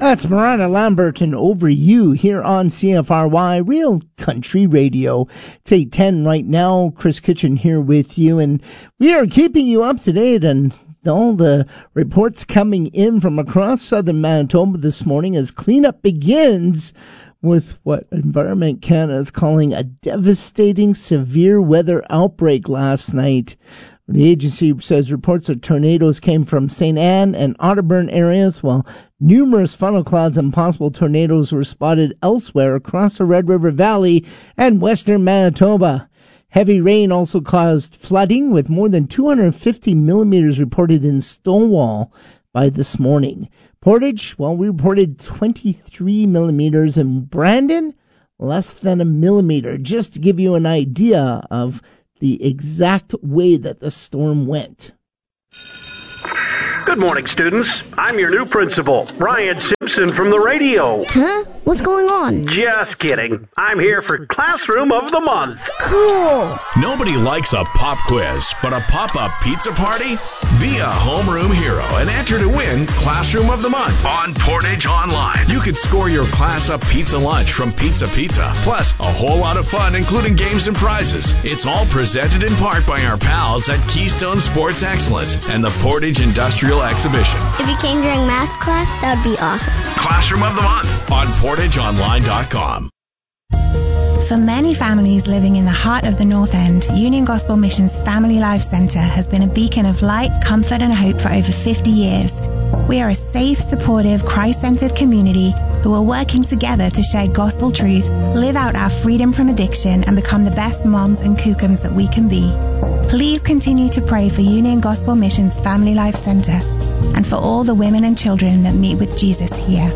That's Miranda Lambert and Over You here on CFRY, Real Country Radio. It's 8:10 right now. Chris Kitchen here with you, and we are keeping you up to date on all the reports coming in from across southern Manitoba this morning as cleanup begins with what Environment Canada is calling a devastating severe weather outbreak last night. The agency says reports of tornadoes came from St. Anne and Otterburn areas, while numerous funnel clouds and possible tornadoes were spotted elsewhere across the Red River Valley and western Manitoba. Heavy rain also caused flooding, with more than 250 millimeters reported in Stonewall by this morning. Portage, well, we reported 23 millimeters, and Brandon, less than a millimeter, just to give you an idea of the exact way that the storm went. Good morning, students. I'm your new principal, Ryan Simpson from the radio. Huh? What's going on? Just kidding. I'm here for Classroom of the Month. Cool. Nobody likes a pop quiz, but a pop-up pizza party? Be a homeroom hero and enter to win Classroom of the Month on Portage Online. You could score your class-up pizza lunch from Pizza Pizza, plus a whole lot of fun, including games and prizes. It's all presented in part by our pals at Keystone Sports Excellence and the Portage Industrial Exhibition. If you came during math class, that would be awesome. Classroom of the Month on PortageOnline.com. For many families living in the heart of the North End, Union Gospel Mission's Family Life Centre has been a beacon of light, comfort and hope for over 50 years. We are a safe, supportive, Christ-centered community who are working together to share gospel truth, live out our freedom from addiction and become the best moms and kookums that we can be. Please continue to pray for Union Gospel Mission's Family Life Centre and for all the women and children that meet with Jesus here.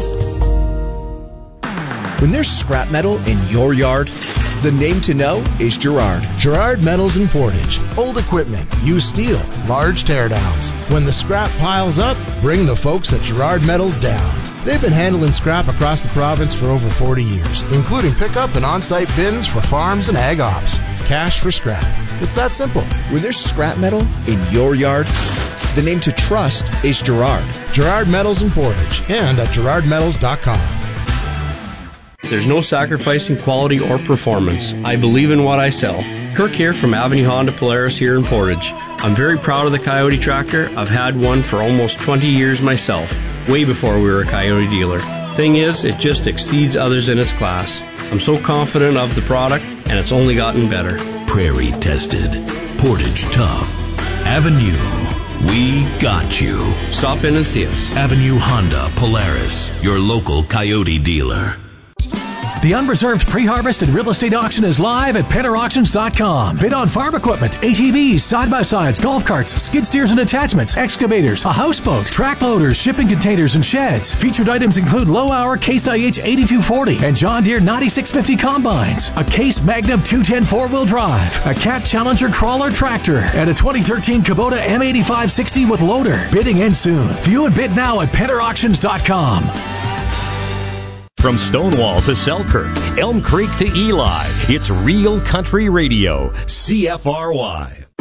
When there's scrap metal in your yard, the name to know is Gerard. Gerard Metals in Portage. Old equipment, used steel, large teardowns. When the scrap piles up, bring the folks at Gerard Metals down. They've been handling scrap across the province for over 40 years, including pickup and on-site bins for farms and ag ops. It's cash for scrap. It's that simple. When there's scrap metal in your yard, the name to trust is Gerard. Gerard Metals in Portage and at GerardMetals.com. There's no sacrificing quality or performance. I believe in what I sell. Kirk here from Avenue Honda Polaris here in Portage. I'm very proud of the Coyote tractor. I've had one for almost 20 years myself, way before we were a Coyote dealer. Thing is, it just exceeds others in its class. I'm so confident of the product, and it's only gotten better. Prairie tested. Portage tough. Avenue. We got you. Stop in and see us. Avenue Honda Polaris, your local Coyote dealer. The Unreserved Pre-Harvest and Real Estate Auction is live at PennerAuctions.com. Bid on farm equipment, ATVs, side-by-sides, golf carts, skid steers and attachments, excavators, a houseboat, track loaders, shipping containers, and sheds. Featured items include low-hour Case IH 8240 and John Deere 9650 combines, a Case Magnum 210 4-wheel drive, a Cat Challenger crawler tractor, and a 2013 Kubota M8560 with loader. Bidding ends soon. View and bid now at PennerAuctions.com. From Stonewall to Selkirk, Elm Creek to Eli, it's Real Country Radio, CFRY.